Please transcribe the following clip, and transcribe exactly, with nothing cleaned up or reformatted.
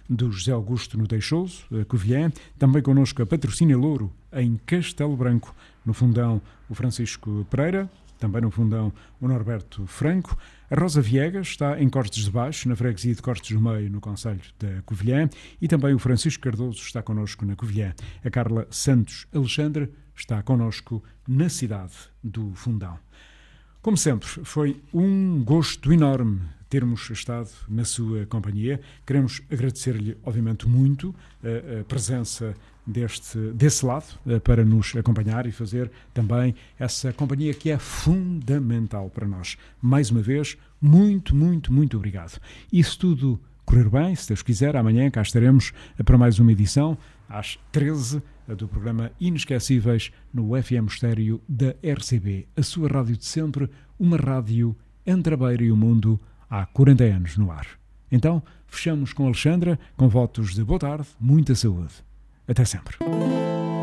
do José Augusto no Teixoso, Covilhã. Também connosco a Patrocínio Louro, em Castelo Branco. No fundão, o Francisco Pereira. Também no fundão, o Norberto Franco. A Rosa Viegas está em Cortes de Baixo, na freguesia de Cortes do Meio, no concelho da Covilhã. E também o Francisco Cardoso está connosco na Covilhã. A Carla Santos Alexandre está connosco na cidade do Fundão. Como sempre, foi um gosto enorme termos estado na sua companhia. Queremos agradecer-lhe, obviamente, muito a, a presença deste, desse lado para nos acompanhar e fazer também essa companhia que é fundamental para nós. Mais uma vez, muito, muito, muito obrigado. E se tudo correr bem, se Deus quiser, amanhã cá estaremos para mais uma edição, às treze, do programa Inesquecíveis no F M Estéreo da R C B, a sua rádio de sempre, uma rádio entre a beira e o mundo, há quarenta anos no ar. Então, fechamos com Alexandra, com votos de boa tarde, muita saúde. Até sempre.